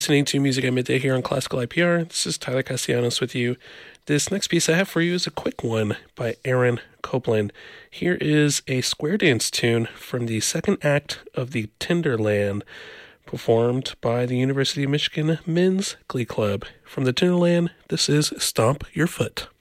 Listening to Music at Midday here on Classical IPR. This is Tyler Castellanos with you. This next piece I have for you is a quick one by Aaron Copland. Here is a square dance tune from the second act of the Tinderland, performed by the University of Michigan Men's Glee Club. From the Tinderland, this is Stomp Your Foot.